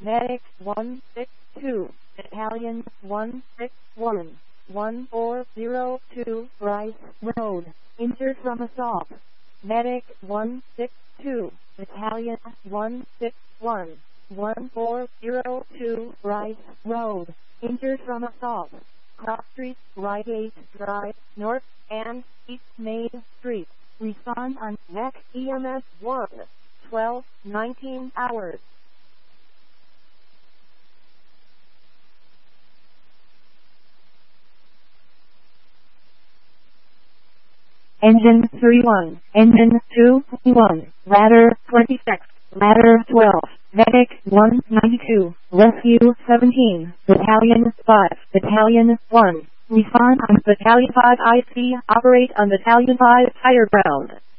Medic 162, Battalion 161, 1402, Rice Road, injured from assault. Medic 162, Battalion 161, 1402, Rice Road, injured from assault. Cross Street, Reigate Drive, North and East Main Street. Respond on NEC EMS 1, 12-19 hours. Engine 31, Engine 2-1, Ladder 26, Ladder 12, Medic 192, Rescue 17, Battalion 5, Battalion 1. Respond on Battalion 5 IC, operate on Battalion 5 higher ground.